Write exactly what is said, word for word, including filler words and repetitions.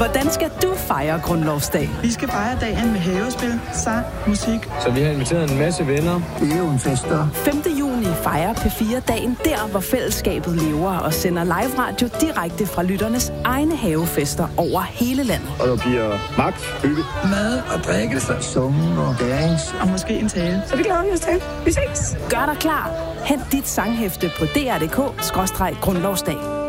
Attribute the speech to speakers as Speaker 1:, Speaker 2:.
Speaker 1: Hvordan skal du fejre grundlovsdag?
Speaker 2: Vi skal fejre dagen med havespil, sang, musik.
Speaker 3: Så vi har inviteret en masse venner.
Speaker 4: Det er jo en fester.
Speaker 1: femte juni fejrer P fire dagen der, hvor fællesskabet lever og sender live radio direkte fra lytternes egne havefester over hele landet.
Speaker 3: Og der bliver max, hygge,
Speaker 4: mad og drikkelse, sunge og dance.
Speaker 2: Og måske en tale.
Speaker 1: Så det glæder vi os til. Vi ses. Gør dig klar. Hent dit sanghæfte på d r punktum d k skråstreg grundlovsdag.